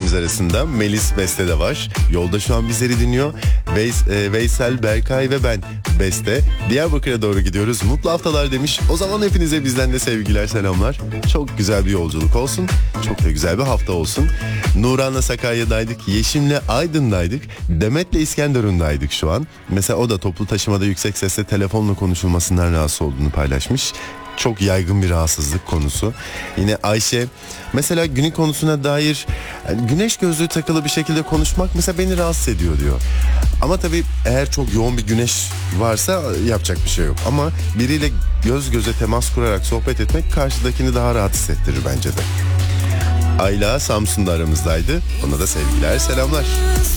dinleyicimiz arasında. Melis Beste de var. Yolda şu an bizleri dinliyor. Veysel, Berkay ve ben Beste. Diyarbakır'a doğru gidiyoruz. Mutlu haftalar demiş. O zaman hepinize bizden de sevgiler, selamlar. Çok güzel bir yolculuk olsun. Çok da güzel bir hafta olsun. Nuran'la Sakarya'daydık. Yeşim'le Aydın'daydık. Demet'le İskenderun'daydık şu an. Mesela o da toplu taşımada yüksek sesle telefonla konuşulmasından rahatsız olduğunu paylaşmış. Çok yaygın bir rahatsızlık konusu. Yine Ayşe mesela günün konusuna dair güneş gözlüğü takılı bir şekilde konuşmak mesela beni rahatsız ediyor diyor. Ama tabii eğer çok yoğun bir güneş varsa yapacak bir şey yok. Ama biriyle göz göze temas kurarak sohbet etmek karşıdakini daha rahat hissettirir bence de. Ayla Samsun'da aramızdaydı. Ona da sevgiler, selamlar.